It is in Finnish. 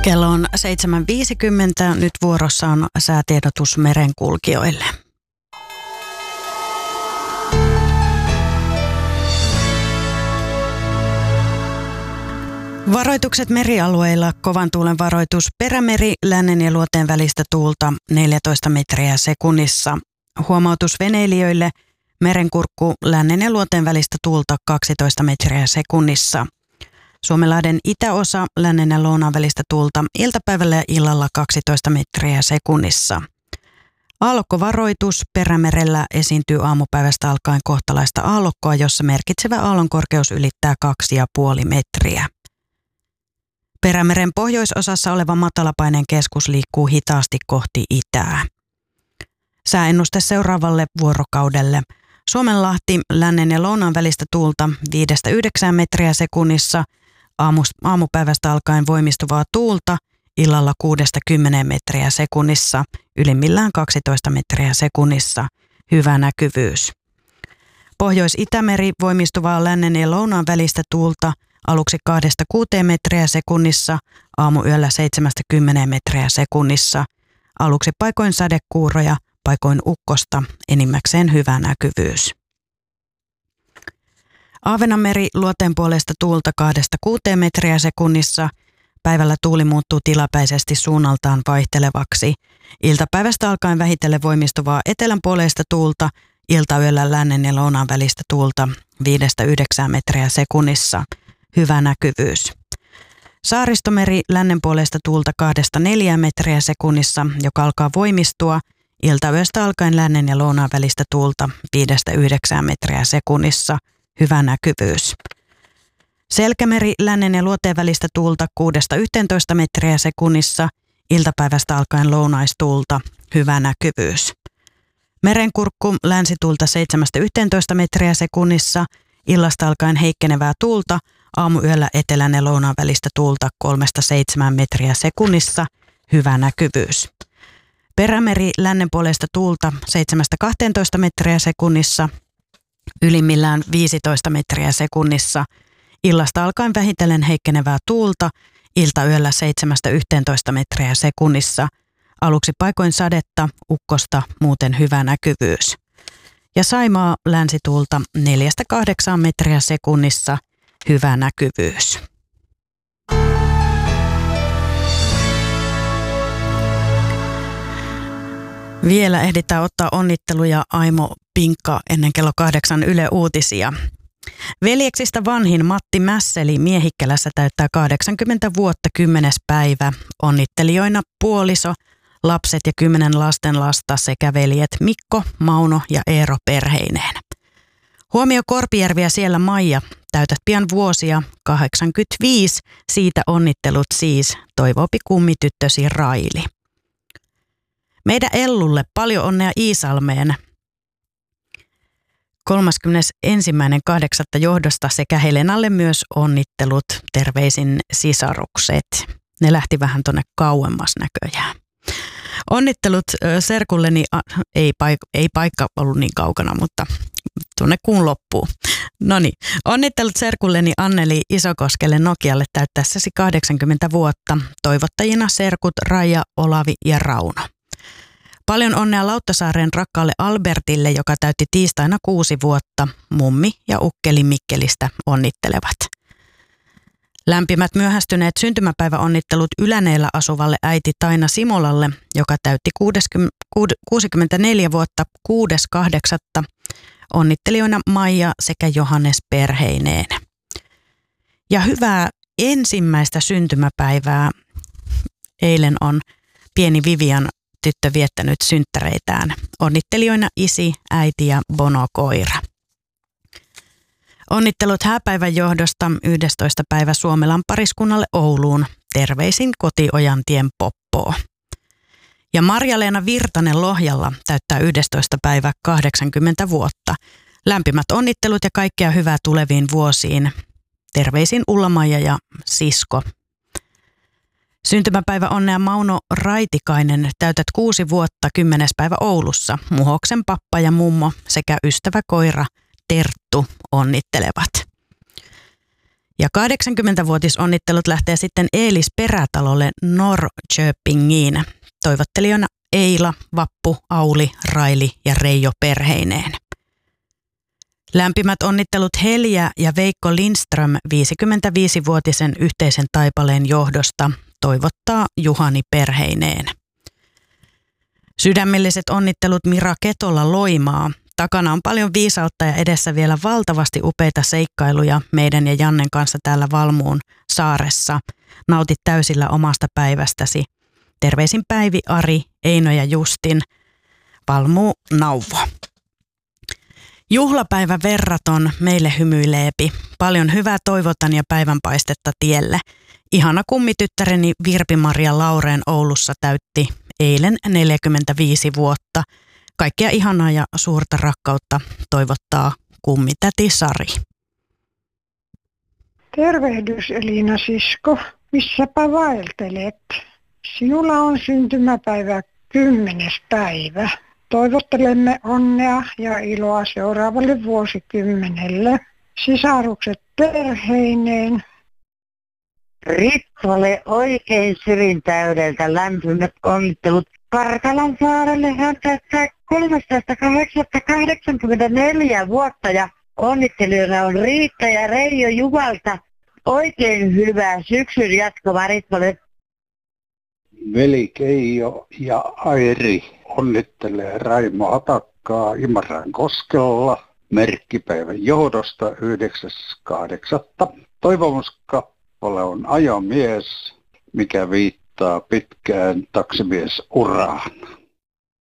Kello on 7.50. Nyt vuorossa on säätiedotus merenkulkijoille. Varoitukset merialueilla. Kovan tuulen varoitus. Perämeri, lännen ja luoteen välistä tuulta 14 metriä sekunnissa. Huomautus veneilijöille. Merenkurkku, lännen ja luoteen välistä tuulta 12 metriä sekunnissa. Suomenlahden itäosa, lännen ja lounaan välistä tuulta iltapäivällä ja illalla 12 metriä sekunnissa. Aallokkovaroitus. Perämerellä esiintyy aamupäivästä alkaen kohtalaista aallokkoa, jossa merkitsevä aallon korkeus ylittää 2,5 metriä. Perämeren pohjoisosassa oleva matalapaineen keskus liikkuu hitaasti kohti itää. Sääennuste seuraavalle vuorokaudelle. Suomenlahti, lännen ja lounaan välistä tuulta 5-9 metriä sekunnissa. Aamupäivästä alkaen voimistuvaa tuulta, illalla 6-10 metriä sekunnissa, ylimmillään 12 metriä sekunnissa. Hyvä näkyvyys. Pohjois-Itämeri, voimistuvaa lännen ja lounaan välistä tuulta, aluksi 2-6 metriä sekunnissa, aamuyöllä 7-10 metriä sekunnissa. Aluksi paikoin sadekuuroja, paikoin ukkosta, enimmäkseen hyvä näkyvyys. Ahvenanmeri, luoteen puolesta tuulta 2-6 metriä sekunnissa. Päivällä tuuli muuttuu tilapäisesti suunnaltaan vaihtelevaksi. Iltapäivästä alkaen vähitellen voimistuvaa etelän puolesta tuulta, iltayöllä lännen ja lounaan välistä tuulta 5-9 metriä sekunnissa. Hyvä näkyvyys. Saaristomeri, lännen puolesta tuulta 2-4 metriä sekunnissa, joka alkaa voimistua. Iltayöstä alkaen lännen ja lounaan välistä tuulta 5-9 metriä sekunnissa. Hyvä näkyvyys. Selkämeri, lännen ja luoteen välistä tuulta 6-11 metriä sekunnissa. Iltapäivästä alkaen lounaistuulta. Hyvä näkyvyys. Merenkurkku, länsituulta 7-11 metriä sekunnissa. Illasta alkaen heikkenevää tuulta. Aamuyöllä etelän ja lounaan välistä tuulta 3-7 metriä sekunnissa. Hyvä näkyvyys. Perämeri, lännen puolesta tuulta 7-12 metriä sekunnissa. Ylimmillään 15 metriä sekunnissa. Illasta alkaen vähitellen heikkenevää tuulta. Iltayöllä 7-11 metriä sekunnissa. Aluksi paikoin sadetta, ukkosta, muuten hyvä näkyvyys. Ja Saimaa, länsituulta 4-8 metriä sekunnissa. Hyvä näkyvyys. Vielä ehditään ottaa onnitteluja Aimo Pinkka ennen kello 8 Yle Uutisia. Veljeksistä vanhin Matti Mässeli Miehikkälässä täyttää 80 vuotta 10. päivä. Onnittelijoina puoliso, lapset ja 10 lastenlasta sekä veljet Mikko, Mauno ja Eero perheineen. Huomio Korpijärvi ja siellä Maija, täytät pian vuosia, 85, siitä onnittelut siis, toivoopi kummityttösi Raili. Meidän Ellulle paljon onnea Iisalmeen 31.8. johdosta sekä Helenalle myös onnittelut, terveisin sisarukset. Ne lähti vähän tonne kauemmas näköjään. Onnittelut serkulleni, ei paikka ollut niin kaukana, mutta tuonne kuun loppuun. Noniin, onnittelut serkulleni Anneli Isokoskelle Nokialle täyttäessäsi 80 vuotta. Toivottajina serkut Raija, Olavi ja Rauno. Paljon onnea Lauttasaaren rakkaalle Albertille, joka täytti tiistaina 6 vuotta. Mummi ja ukkeli Mikkelistä onnittelevat. Lämpimät myöhästyneet syntymäpäiväonnittelut Yläneellä asuvalle äiti Taina Simolalle, joka täytti 64 vuotta 6.8. Onnittelijoina Maija sekä Johannes perheineen. Ja hyvää ensimmäistä syntymäpäivää. Eilen on pieni Vivian tyttö viettänyt synttäreitään. Onnittelijoina isi, äiti ja Bono koira. Onnittelut hääpäivän johdosta 11. päivä Suomelan pariskunnalle Ouluun. Terveisin Kotiojantien Poppoo. Ja Marja-Leena Virtanen Lohjalla täyttää 11. päivä 80 vuotta. Lämpimät onnittelut ja kaikkea hyvää tuleviin vuosiin. Terveisin Ulla-Maija ja sisko. Syntymäpäivä onnea Mauno Raitikainen, täytät 6 vuotta 10. päivä Oulussa. Muhoksen pappa ja mummo sekä ystävä koira Terttu onnittelevat. Ja 80-vuotisonnittelut lähtee sitten Eelis Perätalolle Norrköpingiin. Toivottelijana Eila, Vappu, Auli, Raili ja Reijo perheineen. Lämpimät onnittelut Helja ja Veikko Lindström 55-vuotisen yhteisen taipaleen johdosta toivottaa Juhani perheineen. Sydämelliset onnittelut Mira Ketola Loimaa. Takana on paljon viisautta ja edessä vielä valtavasti upeita seikkailuja meidän ja Jannen kanssa täällä Valmuun saaressa. Nautit täysillä omasta päivästäsi. Terveisin Päivi, Ari, Eino ja Justin. Valmuu Nauvo. Juhlapäivä verraton meille hymyileepi. Paljon hyvää toivotan ja päivänpaistetta tielle. Ihana kummityttäreni Virpi-Maria Laureen Oulussa täytti eilen 45 vuotta. Kaikkea ihanaa ja suurta rakkautta toivottaa kummitäti Sari. Tervehdys Elina sisko, missäpä vaeltelet? Sinulla on syntymäpäivä 10. päivä. Toivottelemme onnea ja iloa seuraavalle vuosikymmenelle. Sisarukset perheineen. Ritvalle oikein sydintäydeltä lämpimät onnittelut. Karkalan saarelle hän täyttää 13.8.84 vuotta ja onnittelijoina on Riitta ja Reijo Juvalta. Oikein hyvää syksyn jatkoa Ritvalle. Veli Keijo ja Airi onnittelee Raimo Hatakkaa Imaran koskella merkkipäivän johdosta 9.8. Toivomuskappale on ajomies, mikä viittaa pitkään taksimiesuraan.